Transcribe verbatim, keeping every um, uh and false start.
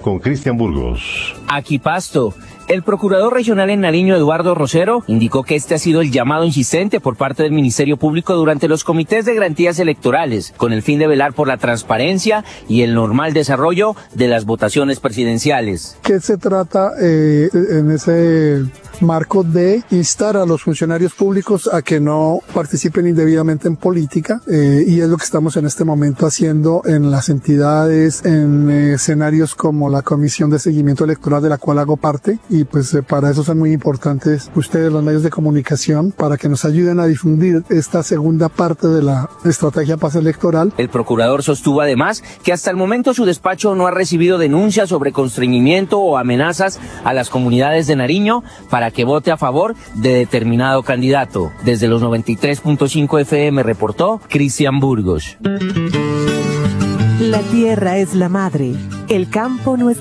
con Cristian Burgos. Aquí Pasto. El procurador regional en Nariño, Eduardo Rosero, indicó que este ha sido el llamado insistente por parte del Ministerio Público durante los comités de garantías electorales, con el fin de velar por la transparencia y el normal desarrollo de las votaciones presidenciales. ¿Qué se trata eh, en ese marco de instar a los funcionarios públicos a que no participen indebidamente en política? Eh, y es lo que estamos en este momento haciendo en las entidades, en eh, escenarios como la Comisión de Seguimiento Electoral, de la cual hago parte. Y pues eh, para eso son muy importantes ustedes, los medios de comunicación, para que nos ayuden a difundir esta segunda parte de la estrategia paz electoral. El procurador sostuvo además que hasta el momento su despacho no ha recibido denuncias sobre constreñimiento o amenazas a las comunidades de Nariño para que vote a favor de determinado candidato. Desde los noventa y tres punto cinco F M reportó Cristian Burgos. La tierra es la madre, el campo no es